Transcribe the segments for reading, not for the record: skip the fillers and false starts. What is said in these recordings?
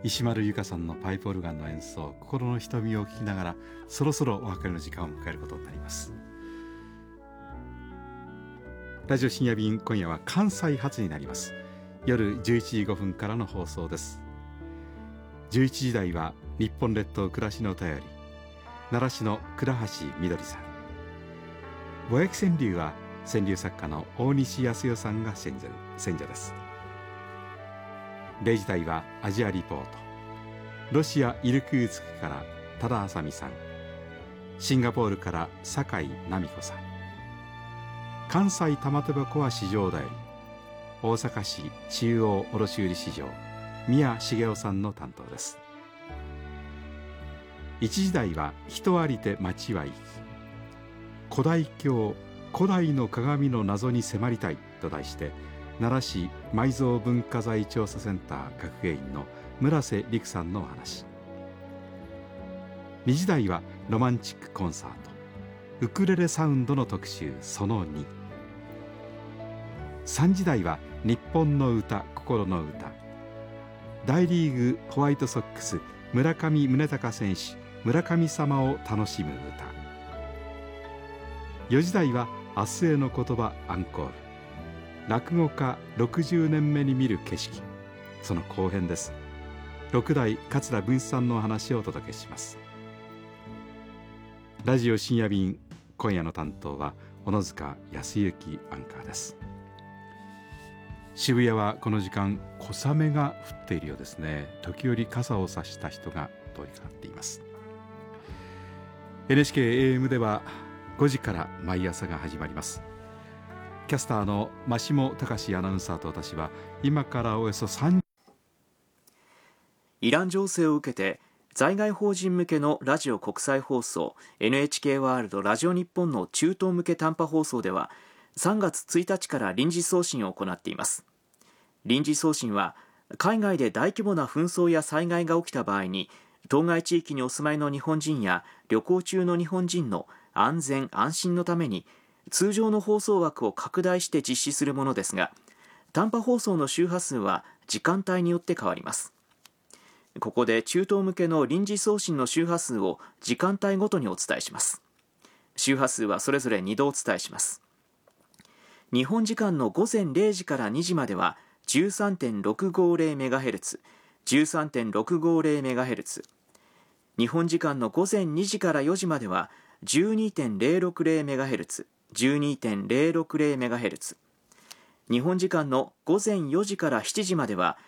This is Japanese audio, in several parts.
石丸由香さんのパイプオルガンの演奏、心の瞳を聞きながら、そろそろお別れの時間を迎えることになります。ラジオ深夜便、今夜は関西発になります。夜11時5分からの放送です。11時台は日本列島暮らしの便り、奈良市の倉橋みどりさん。ぼやき川柳は川柳作家の大西康代さんが選者です。0時台はアジアリポート、ロシア・イルクーツクから多田あさみさん、シンガポールから酒井奈美子さん、関西玉手箱は市場だより、大阪市中央卸売市場宮茂雄さんの担当です。1時台は人ありて町は行き、古代経古代の鏡の謎に迫りたいと題して、奈良市埋蔵文化財調査センター学芸員の村瀬陸さんのお話。2時台はロマンチックコンサート、ウクレレサウンドの特集その2。3時台は日本の歌、心の歌、大リーグホワイトソックス村上宗隆選手、村神様を楽しむ歌。4時台は明日への言葉アンコール、落語家60年目に見る景色、その後編です。6代桂文枝さんのお話をお届けします。ラジオ深夜便、今夜の担当は小野塚康之アンカーです。渋谷はこの時間小雨が降っているようですね。時折傘を差した人が通りかかっています。 NHK-AM では5時から毎朝が始まります。キャスターの真下隆アナウンサーと私は今からおよそ3 イラン情勢を受けて在外邦人向けのラジオ国際放送 NHK ワールドラジオ日本の中東向け短波放送では3月1日から臨時送信を行っています。臨時送信は海外で大規模な紛争や災害が起きた場合に当該地域にお住まいの日本人や旅行中の日本人の安全安心のために通常の放送枠を拡大して実施するものですが、短波放送の周波数は時間帯によって変わります。ここで中東向けの臨時送信の周波数を時間帯ごとにお伝えします。周波数はそれぞれ2度お伝えします。日本時間の午前0時から2時までは 13.650MHz、13.650MHz、日本時間の午前2時から4時までは 12.060MHz、12.060MHz、日本時間の午前4時から7時までは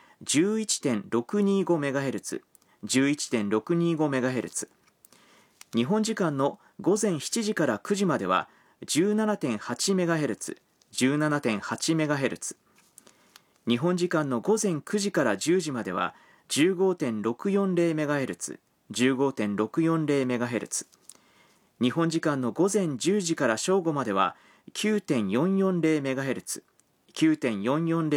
11.625MHz、11.625MHz、日本時間の午前7時から9時までは 17.8MHz、17.8MHz、日本時間の午前9時から10時までは 15.640MHz、15.640MHz、日本時間の午前10時から正午までは 9.440MHz、9.440